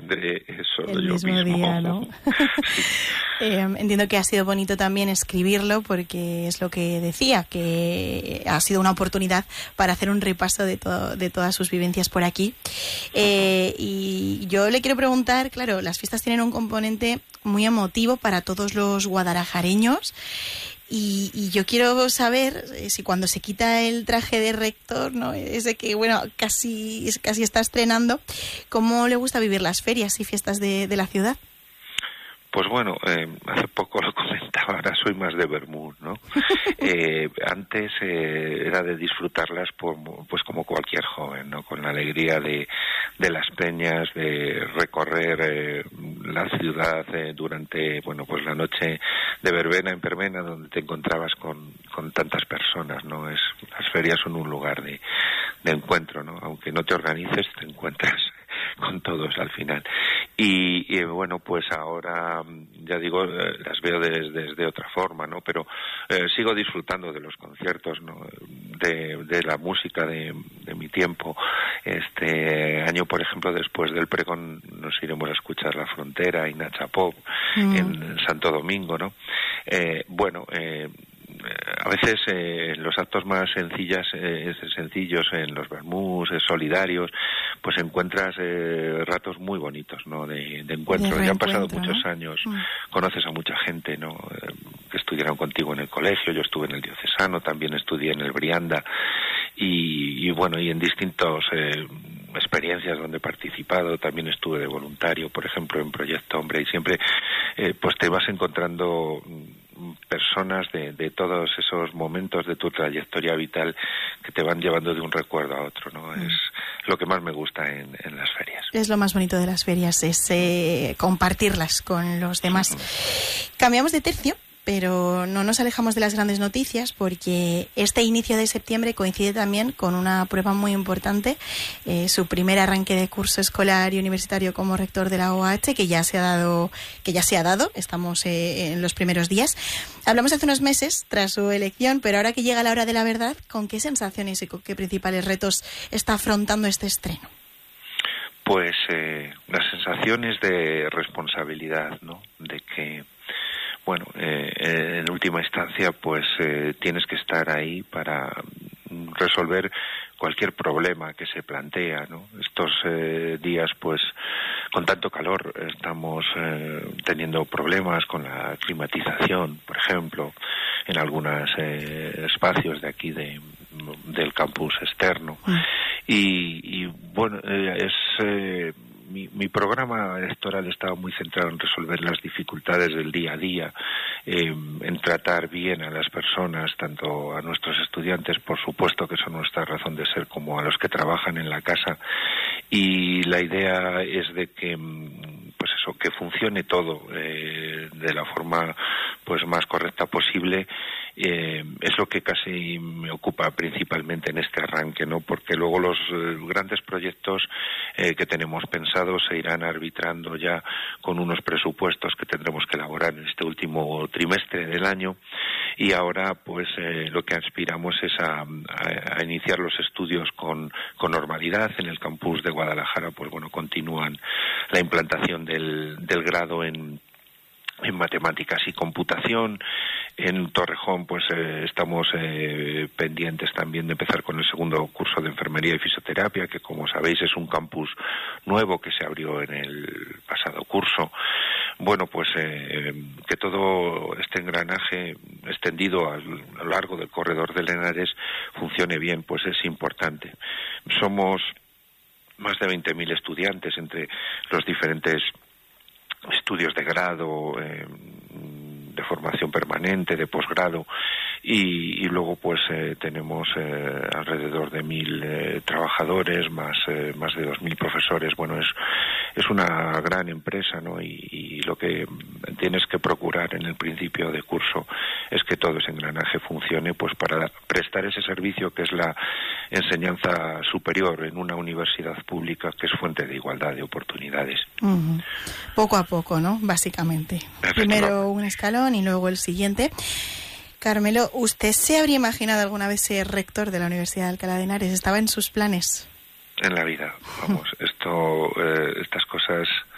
tendré solo el yo mismo día, ¿no? Sí. Entiendo que ha sido bonito también escribirlo porque es lo que decía, que ha sido una oportunidad para hacer un repaso de todas sus vivencias por aquí. Y yo le quiero preguntar, claro, las fiestas tienen un componente muy emotivo para todos los guadalajareños. Y yo quiero saber si cuando se quita el traje de rector, ¿no?, ese que, bueno, casi está estrenando, ¿cómo le gusta vivir las ferias y fiestas de la ciudad? Pues bueno, hace poco lo comentaba, ahora soy más de vermú, ¿no? Antes era de disfrutarlas pues como cualquier joven, ¿no? Con la alegría de las peñas, de recorrer la ciudad durante, bueno, pues la noche de verbena en verbena, donde te encontrabas con tantas personas, ¿no? Las ferias son un lugar de encuentro, ¿no? Aunque no te organices, te encuentras con todos al final. Y bueno, pues ahora, ya digo, las veo desde otra forma, ¿no? Pero sigo disfrutando de los conciertos, ¿no? De la música de mi tiempo. Este año, por ejemplo, después del pregón, nos iremos a escuchar La Frontera y Nacha Pop en Santo Domingo, ¿no? A veces los actos más sencillos, en los vermús, solidarios, pues encuentras ratos muy bonitos, ¿no? De encuentro. Ya han pasado muchos años, conoces a mucha gente, ¿no? Que estudiaron contigo en el colegio. Yo estuve en el Diocesano, también estudié en el Brianda y bueno, y en distintos experiencias donde he participado. También estuve de voluntario, por ejemplo, en Proyecto Hombre, y siempre pues te vas encontrando personas de todos esos momentos de tu trayectoria vital que te van llevando de un recuerdo a otro, ¿no? Es lo que más me gusta en las ferias. Es lo más bonito de las ferias, es compartirlas con los demás. Cambiamos de tercio, pero no nos alejamos de las grandes noticias porque este inicio de septiembre coincide también con una prueba muy importante, su primer arranque de curso escolar y universitario como rector de la OH, que ya se ha dado, estamos en los primeros días. Hablamos hace unos meses tras su elección, pero ahora que llega la hora de la verdad, ¿con qué sensaciones y con qué principales retos está afrontando este estreno? Pues las sensaciones de responsabilidad, ¿no? De que bueno, en última instancia, pues tienes que estar ahí para resolver cualquier problema que se plantea, ¿no? Estos días, pues, con tanto calor, estamos teniendo problemas con la climatización, por ejemplo, en algunos espacios de aquí del campus externo. Y bueno, mi programa electoral estaba muy centrado en resolver las dificultades del día a día, en tratar bien a las personas, tanto a nuestros estudiantes, por supuesto que son nuestra razón de ser, como a los que trabajan en la casa. Y la idea es de que, pues eso, que funcione todo de la forma pues más correcta posible. Es lo que casi me ocupa principalmente en este arranque, ¿no? Porque luego los grandes proyectos que tenemos pensados se irán arbitrando ya con unos presupuestos que tendremos que elaborar en este último trimestre del año, y ahora pues lo que aspiramos es a iniciar los estudios con normalidad. En el campus de Guadalajara, pues bueno, continúan la implantación del grado en matemáticas y computación. En Torrejón pues estamos pendientes también de empezar con el segundo curso de enfermería y fisioterapia, que como sabéis es un campus nuevo que se abrió en el pasado curso. Bueno, pues que todo este engranaje extendido a lo largo del corredor de Henares funcione bien, pues es importante. Somos más de 20.000 estudiantes entre los diferentes estudios de grado, de formación permanente, de posgrado, y luego pues tenemos alrededor de 1.000 trabajadores, más de 2.000 profesores. Bueno, es una gran empresa, ¿no? Y lo que tienes que procurar en el principio de curso es que todo ese engranaje funcione, pues para prestar ese servicio que es la enseñanza superior en una universidad pública, que es fuente de igualdad de oportunidades. Poco a poco, ¿no? Básicamente. Primero un escalón y luego el siguiente. Carmelo, ¿usted se habría imaginado alguna vez ser rector de la Universidad de Alcalá de Henares? ¿Estaba en sus planes? En la vida, vamos, estas cosas